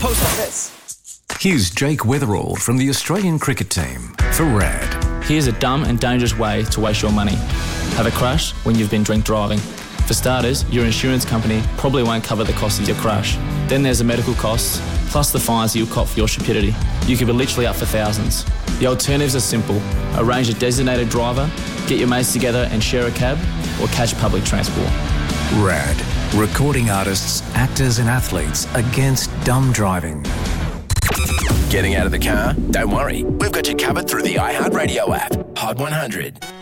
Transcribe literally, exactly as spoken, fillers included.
Post office. Here's Jake Weatherall from the Australian cricket team for RAD. Here's a dumb and dangerous way to waste your money. Have a crash when you've been drink driving. For starters, your insurance company probably won't cover the cost of your crash. Then there's the medical costs, plus the fines you'll cop for your stupidity. You could be literally up for thousands. The alternatives are simple. Arrange a designated driver, get your mates together and share a cab, or catch public transport. RAD. Recording artists, actors and athletes against dumb driving. Getting out of the car? Don't worry. We've got you covered through the iHeartRadio app. Hot one hundred.